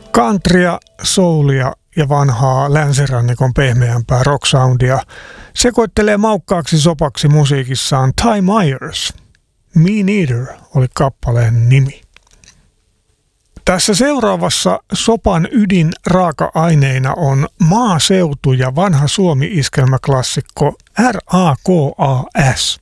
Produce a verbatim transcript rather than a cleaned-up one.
Countrya, soulia ja vanhaa länsirannikon pehmeämpää rocksoundia sekoittelee maukkaaksi sopaksi musiikissaan Ty Myers. Me Neither oli kappaleen nimi. Tässä seuraavassa sopan ydin raaka-aineina on maaseutu ja vanha Suomi-iskelmäklassikko R A K A S.